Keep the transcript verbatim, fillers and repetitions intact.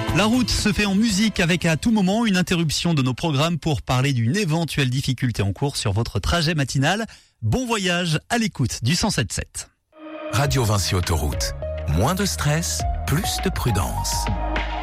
La route se fait en musique avec à tout moment une interruption de nos programmes pour parler d'une éventuelle difficulté en cours sur votre trajet matinal. Bon voyage à l'écoute du cent sept sept. Radio Vinci Autoroute. Moins de stress, plus de prudence.